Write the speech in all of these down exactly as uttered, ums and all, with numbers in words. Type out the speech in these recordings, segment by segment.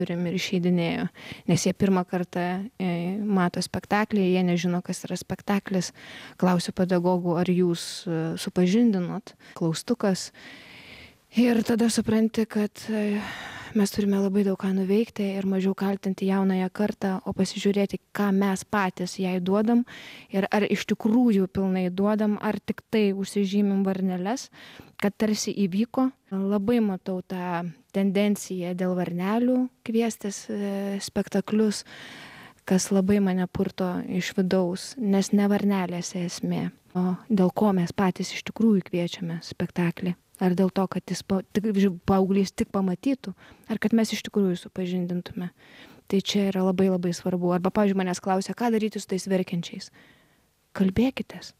turim ir išeidinėjo, nes jie pirmą kartą e, mato spektaklį, jie nežino, kas yra spektaklis. Klausiu pedagogų, ar jūs e, supažindinot, klaustukas. Ir tada supranti, kad e, mes turime labai daug ką nuveikti ir mažiau kaltinti jaunąją kartą, o pasižiūrėti, ką mes patys jai duodam ir ar iš tikrųjų pilnai duodam, ar tik tai užsižymim varneles, kad tarsi įvyko. Labai matau tą tendenciją dėl varnelių kviestis e, spektaklius, kas labai mane purto iš vidaus, nes ne varnelėse esmė, o dėl ko mes patys iš tikrųjų kviečiame spektaklį. Ar dėl to, kad jis pa, tik, paauglys tik pamatytų, ar kad mes iš tikrųjų supažindintume. Tai čia yra labai labai svarbu. Arba, pavyzdžiui, manęs klausia, ką daryti su tais verkiančiais. Kalbėkitės.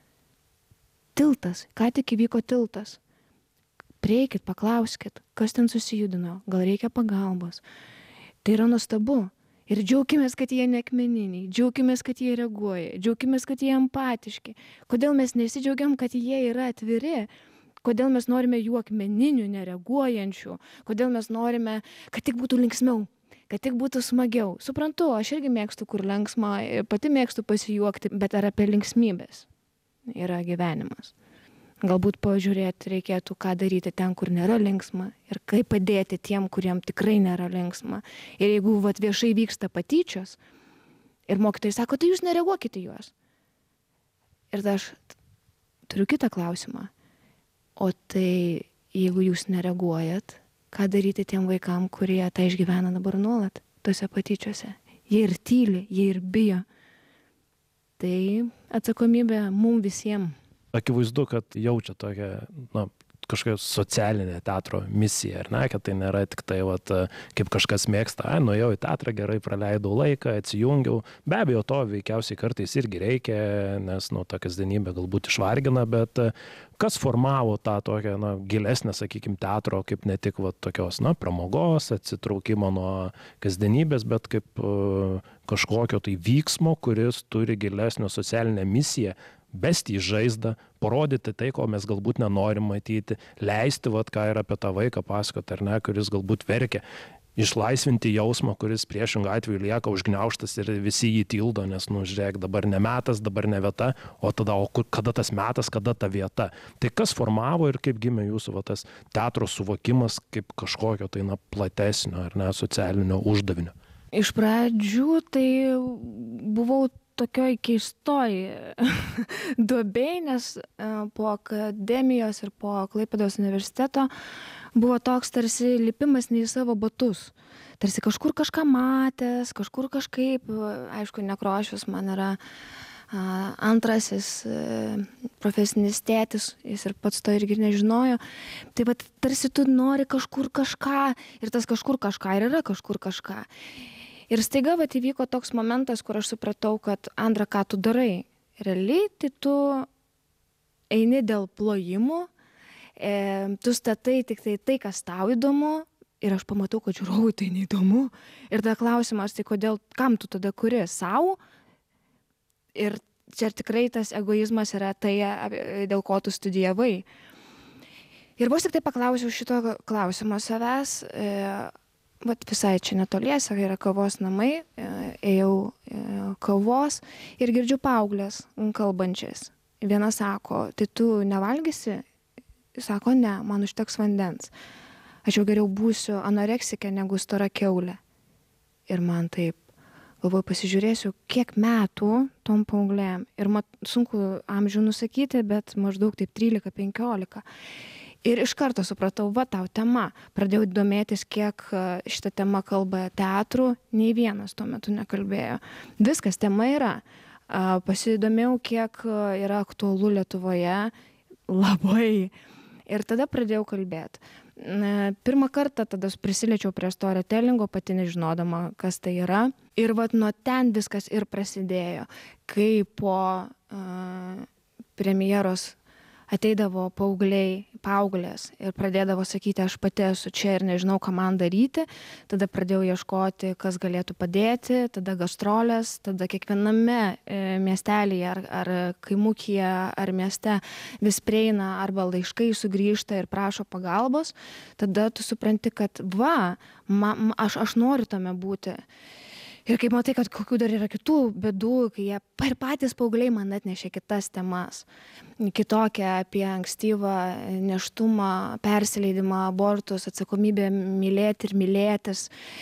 Tiltas, ką tik įvyko tiltas. Prieikit, paklauskit, kas ten susijudino, gal reikia pagalbos. Tai yra nuostabu. Ir džiaukimės, kad jie neakmeniniai, džiaukimės, kad jie reaguoja, džiaukimės, kad jie empatiški. Kodėl mes nesidžiaugiam, kad jie yra atviri? Kodėl mes norime jų akmeninių, nereaguojančių? Kodėl mes norime, kad tik būtų linksmiau, kad tik būtų smagiau? Suprantu, aš irgi mėgstu kur linksma, pati mėgstu pasijuokti, bet ar apie linksmybės yra gyvenimas? Galbūt pažiūrėti reikėtų, ką daryti ten, kur nėra linksma ir kaip padėti tiem, kuriem tikrai nėra linksma. Ir jeigu vat, viešai vyksta patyčios ir mokytojai sako, tai jūs nereaguokite juos. Ir aš turiu kitą klausimą. O tai, jeigu jūs nereaguojat, ką daryti tiem vaikam, kurie tą išgyvena dabar nuolat, tose patyčiose? Jie ir tyli, jie ir bijo. Tai atsakomybė mum visiems. Akivaizdu, kad jaučia tokią, na, kažkokią socialinę teatro misiją, ar ne, kad tai nėra tik tai, vat, kaip kažkas mėgsta, ai, nuėjau į teatrą, gerai praleidau laiką, atsijungiau. Be abejo, to veikiausiai kartais irgi reikia, nes, nu, ta kasdienybė galbūt išvargina, bet kas formavo tą tokią, na, gilesnę, sakykime, teatro, kaip ne tik, vat, tokios, na, pramogos, atsitraukimo nuo kasdienybės, bet kaip uh, kažkokio tai vyksmo, kuris turi gilesnę socialinę misiją, besti į žaizdą, parodyti tai, ko mes galbūt nenorim matyti, leisti, vat, ką ir apie tą vaiką pasakoti, ar ne, kuris galbūt verkia, išlaisvinti jausmą, kuris priešingų atveju lieka užgniaužtas ir visi jį tildo, nes, nu, žiūrėk, dabar ne metas, dabar ne vieta, o tada, o kur, kada tas metas, kada ta vieta. Tai kas formavo ir kaip gimė jūsų va, tas teatro suvokimas kaip kažkokio tai, na, platesnio ar ne, socialinio uždavinio? Iš pradžių tai buvau tokioj keistoj duobėj, nes po akademijos ir po Klaipėdos universiteto buvo toks tarsi lipimas ne į savo batus. Tarsi kažkur kažką matęs, kažkur kažkaip, aišku, Nekrošius man yra a, antrasis a, profesinis tėtis, jis ir pats to irgi nežinojo. Tai vat tarsi tu nori kažkur kažką ir tas kažkur kažką ir yra kažkur kažką. Ir staiga vat įvyko toks momentas, kur aš supratau, kad Andra, ką tu darai? Realiai tai tu eini dėl plojimų, e, tu statai tik tai tai, kas tau įdomu, ir aš pamatau, kad žiūrovui tai neįdomu. Ir tada klausimas, tai kodėl, kam tu tada kuri? Sau? Ir čia tikrai tas egoizmas yra tai, dėl ko tu studijavai. Ir vos tik tai paklausiau šito klausimo savęs, e, vat visai čia netoliese yra kavos namai, ėjau kavos ir girdžiu paauglės kalbančias. Viena sako, tai tu nevalgysi? Sako, ne, man užteks vandens. Aš jau geriau būsiu anoreksikė negu stora kiaulė. Ir man taip, galvoju, pasižiūrėsiu, kiek metų tom paauglėm. Ir mat, sunku amžių nusakyti, bet maždaug taip trylika penkiolika. Ir iš karto supratau, va tau tema. Pradėjau domėtis, kiek šitą temą kalba teatrų, nei vienas tuo metu nekalbėjo. Viskas, tema yra. Pasidomėjau, kiek yra aktualu Lietuvoje, labai. Ir tada pradėjau kalbėti. Pirmą kartą tada prisiliečiau prie storytellingo, pati nežinodama, kas tai yra. Ir vat nuo ten viskas ir prasidėjo. Kai po uh, premjeros ateidavo paaugliai, paauglės ir pradėdavo sakyti, aš pati esu čia ir nežinau, ką man daryti, tada pradėjau ieškoti, kas galėtų padėti, tada gastrolės, tada kiekviename miestelėje ar, ar kaimukyje ar mieste vis prieina arba laiškai sugrįžta ir prašo pagalbos, tada tu supranti, kad va, ma, aš, aš noriu tame būti. Ir kaip matai, kad kokių dar yra kitų bėdų, kai jie ir patys paaugliai man atnešė kitas temas. Kitokią apie ankstyvą nėštumą, persileidimą, abortus, atsakomybę mylėti ir mylėtis,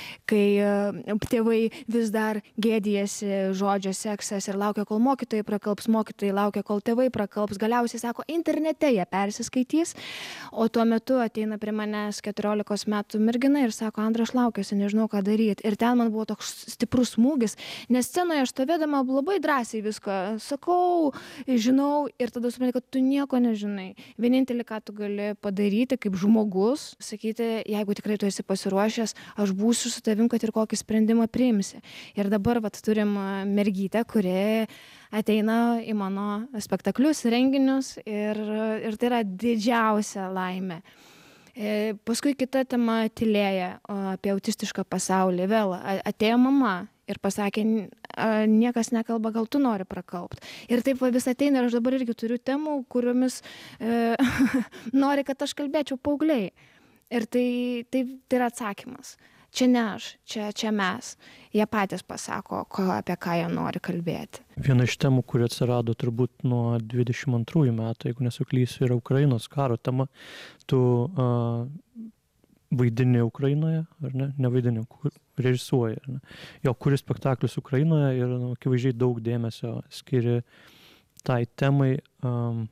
kai tėvai vis dar gėdijasi žodžio seksas ir laukia, kol mokytojai prakalbs, mokytojai laukia, kol tėvai prakalbs, galiausiai sako, internete jie persiskaitys, o tuo metu ateina prie manęs keturiolikos metų mergina ir sako, Andra, aš laukiuosi, nežinau, ką daryti. Ir ten man buvo toks stiprus smūgis, nes scenoje aš stovėdama labai drąsiai viską sakau, žinau, ir tada supranti, kad tu nieko nežinai. Vienintelį, ką tu gali padaryti kaip žmogus, sakyti, jeigu tikrai tu esi pasiruošęs, aš būsiu su tavim, kad ir kokį sprendimą priimsi. Ir dabar vat, turim mergytę, kuri ateina į mano spektaklius, renginius ir, ir tai yra didžiausia laimė. E, paskui kita tema tylėja apie autistišką pasaulį. Vėl atėjo mama ir pasakė, niekas nekalba, gal tu nori prakalbt. Ir taip va, vis ateina ir aš dabar irgi turiu temų, kuriomis e, nori, kad aš kalbėčiau paaugliai. Ir tai, tai, tai yra atsakymas. Čia ne aš, čia, čia mes. Jie patys pasako, ko, apie ką jie nori kalbėti. Viena iš temų, kuri atsirado turbūt nuo dvidešimt antrųjų metų, jeigu nesuklysiu, yra Ukrainos karo tema. Tu uh, vaidini Ukrainoje, ar ne? Nevaidini, režisuoji, ar ne? Jo, kuri spektaklius Ukrainoje ir nu, akivaizdžiai daug dėmesio skiri tai temai. Um,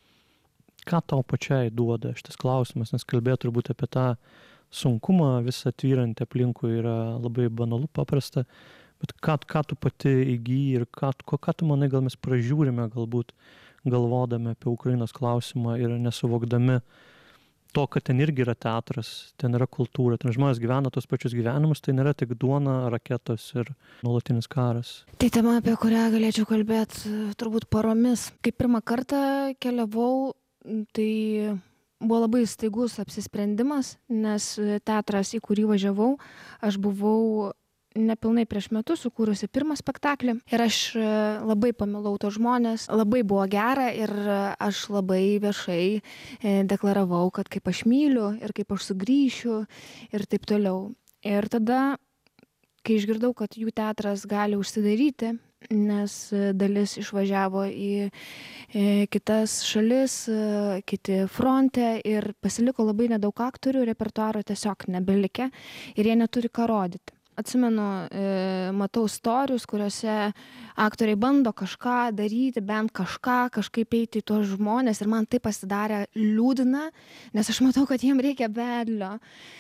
ką tau pačiai duoda šitas klausimas, nes kalbėti turbūt apie tą sunkumą visą tvyrantį aplinkui yra labai banalu, paprasta, bet ką, ką tu pati įgyji ir ką, ką tu manai, gal mes pražiūrime galbūt galvodami apie Ukrainos klausimą ir nesuvokdami to, kad ten irgi yra teatras, ten yra kultūra, ten žmonės gyvena tos pačius gyvenimus, tai nėra tik duona, raketos ir nuolatinis karas. Tai tema, apie kurią galėčiau kalbėti turbūt paromis. Kai pirmą kartą keliavau, tai buvo labai staigus apsisprendimas, nes teatras, į kurį važiavau, aš buvau nepilnai prieš metus sukūrusi pirmą spektaklį ir aš labai pamilau tos žmonės, labai buvo gera ir aš labai viešai deklaravau, kad kaip aš myliu ir kaip aš sugrįšiu ir taip toliau. Ir tada, kai išgirdau, kad jų teatras gali užsidaryti, nes dalis išvažiavo į kitas šalis, kiti fronte ir pasiliko labai nedaug aktorių, repertuaro tiesiog nebelikę ir jie neturi ką rodyti. Atsimenu, matau storius, kuriuose aktoriai bando kažką daryti, bent kažką, kažkaip eiti į tuos žmonės ir man tai pasidarė liūdina, nes aš matau, kad jiem reikia vedlio.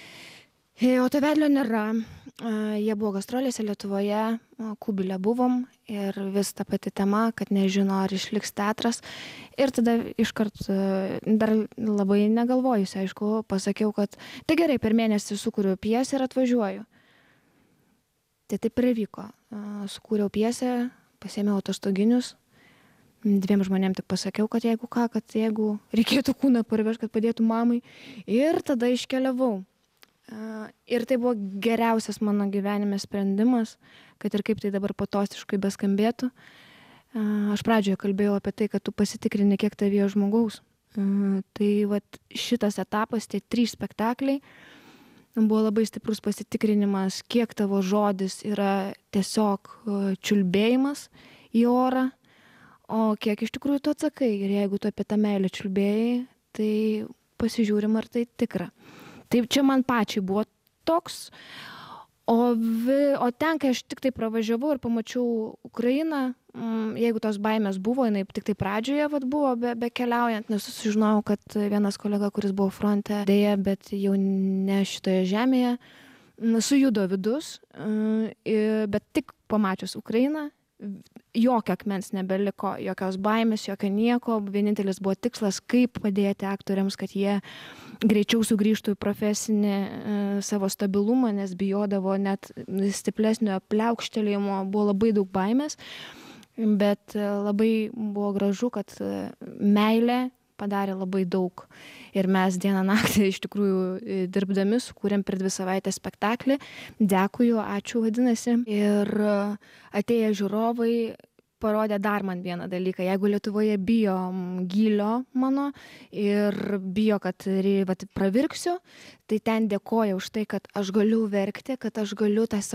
O to vedlio nėra. Jie buvo gastrolėse Lietuvoje, Kubilė buvom ir vis ta pati tema, kad nežino, ar išliks teatras. Ir tada iškart dar labai negalvojusi, aišku, pasakiau, kad tai gerai, per mėnesį sukūriu pjesę ir atvažiuoju. Tai taip ir vyko. Sukūriau pjesę, pasėmiau atostoginius, dviem žmonėm tik pasakiau, kad jeigu ką, kad jeigu reikėtų kūną parvežti, kad padėtų mamai. Ir tada iškeliavau. Ir tai buvo geriausias mano gyvenime sprendimas, kad ir kaip tai dabar patostiškai beskambėtų. Aš pradžioje kalbėjau apie tai, kad tu pasitikrini, kiek tavyje žmogaus. Tai vat šitas etapas, tai trys spektakliai, buvo labai stiprus pasitikrinimas, kiek tavo žodis yra tiesiog čiulbėjimas į orą, o kiek iš tikrųjų tu atsakai. Ir jeigu tu apie tą meilę čiulbėjai, tai pasižiūrim, ar tai tikra. Tai čia man pačiai buvo toks, o, vi, o ten, kai aš tik tai pravažiavau ir pamačiau Ukrainą, jeigu tos baimės buvo, jinai tik tai pradžioje vat, buvo be, be keliaujant, nes sužinojau, kad vienas kolega, kuris buvo fronte, dėja, bet jau ne šitoje žemėje, sujudo vidus, bet tik pamačius Ukrainą, jokio akmens nebeliko, jokios baimės, jokio nieko, vienintelis buvo tikslas, kaip padėti aktoriams, kad jie greičiau sugrįžtų į profesinį e, savo stabilumą, nes bijodavo net stipresnio pliaukštelėjimo, buvo labai daug baimės, bet e, labai buvo gražu, kad e, meilė padarė labai daug. Ir mes dieną naktį iš tikrųjų dirbdami sukūrėm per dvi savaitės spektaklį. Dėkuju, ačiū vadinasi. Ir atėję žiūrovai parodė dar man vieną dalyką. Jeigu Lietuvoje bijo gylio mano ir bijo, kad vat, pravirksiu, tai ten dėkoja už tai, kad aš galiu verkti, kad aš galiu tą